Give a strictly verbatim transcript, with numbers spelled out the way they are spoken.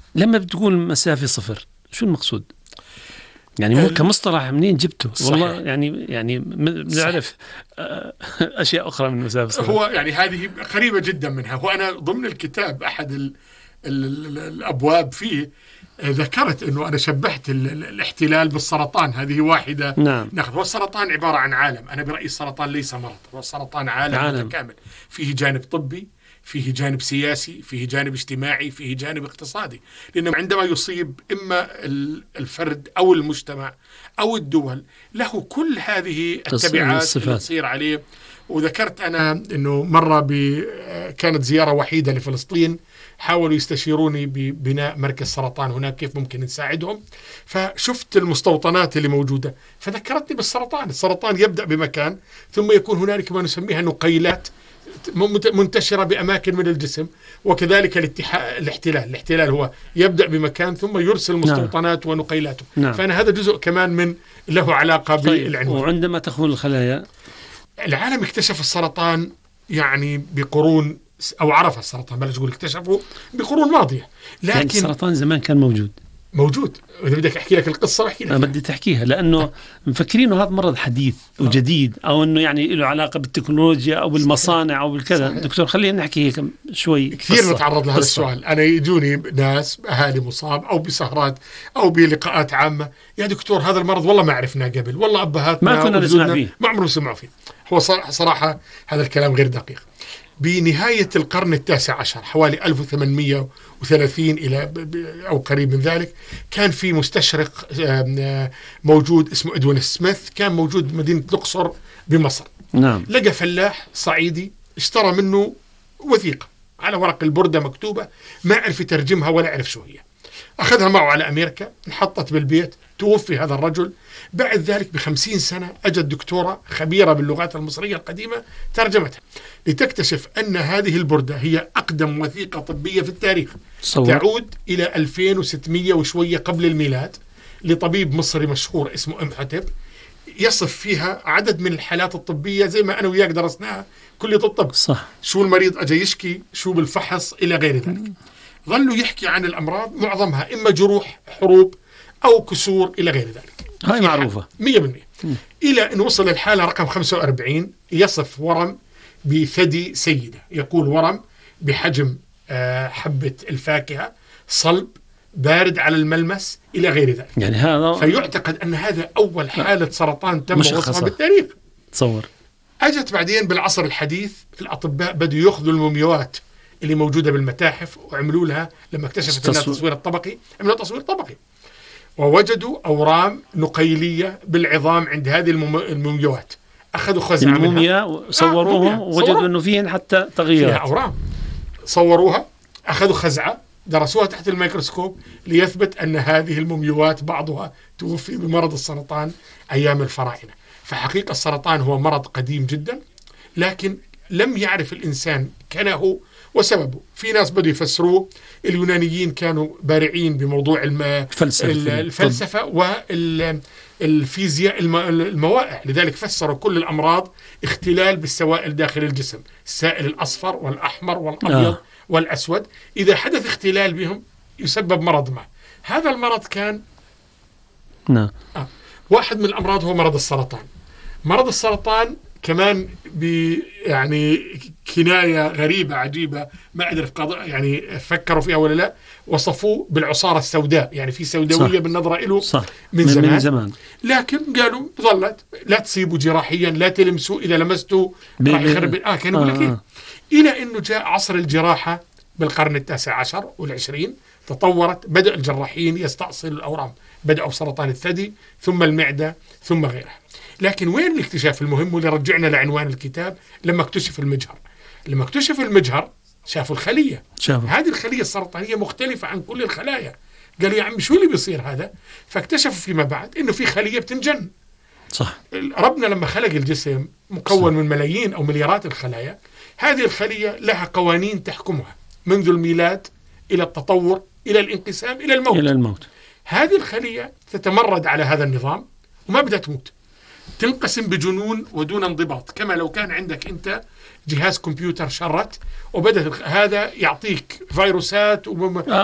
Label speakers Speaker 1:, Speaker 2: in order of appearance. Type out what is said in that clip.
Speaker 1: لما بتقول مسافة صفر شو المقصود؟ يعني مو كمصطلح منين جبته؟ والله يعني يعني بنعرف أشياء أخرى من مسافة صفر.
Speaker 2: هو يعني هذه قريبة جدا منها. هو أنا ضمن الكتاب أحد ال ال ال الأبواب فيه ذكرت أنه أنا شبهت الاحتلال بالسرطان. هذه واحدة.
Speaker 1: نعم.
Speaker 2: ناخذ. والسرطان عبارة عن عالم. أنا برأيي السرطان ليس مرض، والسرطان عالم, عالم متكامل، فيه جانب طبي، فيه جانب سياسي، فيه جانب اجتماعي، فيه جانب اقتصادي. لأنه عندما يصيب إما الفرد أو المجتمع أو الدول له كل هذه التبعات اللي تصير عليه. وذكرت أنا أنه مرة كانت زيارة وحيدة لفلسطين، حاولوا يستشيروني ببناء مركز سرطان هناك كيف ممكن نساعدهم، فشفت المستوطنات اللي موجودة فذكرتني بالسرطان. السرطان يبدأ بمكان ثم يكون هنالك ما نسميها نقيلات منتشرة بأماكن من الجسم، وكذلك الاحتلال. الاحتلال هو يبدأ بمكان ثم يرسل مستوطنات نعم. ونقيلاته.
Speaker 1: نعم.
Speaker 2: فأنا هذا جزء كمان من له علاقة
Speaker 1: طيب.
Speaker 2: بالعنوان.
Speaker 1: وعندما تخون الخلايا،
Speaker 2: العالم اكتشف السرطان يعني بقرون، أو عرف السرطان بلاش أقول اكتشفه بقرون ماضية، لكن
Speaker 1: يعني السرطان زمان كان موجود
Speaker 2: موجود. إذا بدك أحكي لك القصة أحكي لك.
Speaker 1: أنا بدي تحكيها لأنه مفكرين إنه هذا مرض حديث وجديد، أو إنه يعني له علاقة بالتكنولوجيا أو بالمصانع أو بالكذا. دكتور خلينا نحكي هيك شوي.
Speaker 2: كثير نتعرض لهذا السؤال. أنا يجوني ناس أهالي مصاب أو بسهرات أو بلقاءات عامة، يا دكتور هذا المرض والله ما عرفنا قبل، والله أبهاتنا
Speaker 1: ما كنا نسمع فيه،
Speaker 2: ما عمرنا سمعوا فيه. هو صراحة هذا الكلام غير دقيق. بنهاية القرن التاسع عشر حوالي ألف وثمانمئة وثلاثين إلى أو قريب من ذلك، كان في مستشرق موجود اسمه إدوين سميث، كان موجود بمدينة الأقصر بمصر.
Speaker 1: نعم.
Speaker 2: لقى فلاح صعيدي اشترى منه وثيقة على ورق البردة مكتوبة، ما عرف يترجمها ولا عرف شو هي. أخذها معه على أمريكا، انحطت بالبيت، توفي هذا الرجل. بعد ذلك بخمسين سنة أجت دكتورة خبيرة باللغات المصرية القديمة ترجمتها، لتكتشف أن هذه البردة هي أقدم وثيقة طبية في التاريخ. صور. تعود إلى ألفين وستمئة وشوية قبل الميلاد، لطبيب مصري مشهور اسمه امحتب، يصف فيها عدد من الحالات الطبية زي ما أنا وياك درسناها كلية الطب.
Speaker 1: صح.
Speaker 2: شو المريض أجي يشكي، شو بالفحص إلى غير ذلك. ظلوا يحكي عن الأمراض معظمها إما جروح، حروب، أو كسور إلى غير ذلك.
Speaker 1: هاي معروفة
Speaker 2: مية بالمية. إلى أن وصل الحالة رقم خمسة وأربعين، يصف ورم بثدي سيدة، يقول ورم بحجم حبة الفاكهة، صلب، بارد على الملمس إلى غير ذلك.
Speaker 1: يعني هذا
Speaker 2: فيعتقد أن هذا أول حالة سرطان تم وصفها بالتاريخ.
Speaker 1: تصور.
Speaker 2: أجت بعدين بالعصر الحديث الأطباء بدوا يأخذوا المومياوات اللي موجودة بالمتاحف وعملوا لها، لما اكتشفت أنها تصوير الطبقي عملوا تصوير طبقي، ووجدوا أورام نقيلية بالعظام عند هذه المومياوات. أخذوا خزعة منها
Speaker 1: الموميا صوروهم آه ووجدوا أنه فيهن حتى تغييرات،
Speaker 2: فيها أورام، صوروها، أخذوا خزعة درسوها تحت الميكروسكوب ليثبت أن هذه المومياوات بعضها توفي بمرض السرطان أيام الفراعنة. فحقيقة السرطان هو مرض قديم جدا، لكن لم يعرف الإنسان كنه وسببه. في ناس بدوا يفسروه، اليونانيين كانوا بارعين بموضوع الم...
Speaker 1: الفلسفة,
Speaker 2: الفلسفة والفيزياء الموائع، لذلك فسروا كل الأمراض اختلال بالسوائل داخل الجسم، السائل الأصفر والأحمر والأبيض آه. والأسود، إذا حدث اختلال بهم يسبب مرض ما. هذا المرض كان
Speaker 1: نعم.
Speaker 2: آه. واحد من الأمراض هو مرض السرطان. مرض السرطان كمان يعني كناية غريبة عجيبة، ما أعرف يعني فكروا فيها ولا لا، وصفوه بالعصارة السوداء، يعني في سوداوية صح. بالنظرة له
Speaker 1: صح.
Speaker 2: من, من, زمان.
Speaker 1: من زمان،
Speaker 2: لكن قالوا ظلت لا تصيبوا جراحيا، لا تلمسوا، إذا لمستوا راح يخرب. آه كانوا يقول لك إلى أنه جاء عصر الجراحة بالقرن التاسع عشر والعشرين، تطورت، بدأ الجراحين يستأصلوا الأورام، بدأوا سرطان الثدي ثم المعدة ثم غيرها. لكن وين الاكتشاف المهم واللي رجعنا لعنوان الكتاب؟ لما اكتشف المجهر. لما اكتشف المجهر شافوا الخلية، شافوا. هذه الخلية السرطانية مختلفة عن كل الخلايا. قالوا يا عم شو اللي بيصير هذا؟ فاكتشفوا فيما بعد انه في خلية بتنجن.
Speaker 1: صح.
Speaker 2: ربنا لما خلق الجسم مكون صح. من ملايين او مليارات الخلايا، هذه الخلية لها قوانين تحكمها منذ الميلاد الى التطور الى الانقسام الى الموت.
Speaker 1: الى الموت.
Speaker 2: هذه الخلية تتمرد على هذا النظام وما بدها تموت، تنقسم بجنون ودون انضباط، كما لو كان عندك أنت جهاز كمبيوتر شرت وبدأ هذا يعطيك فيروسات ومم...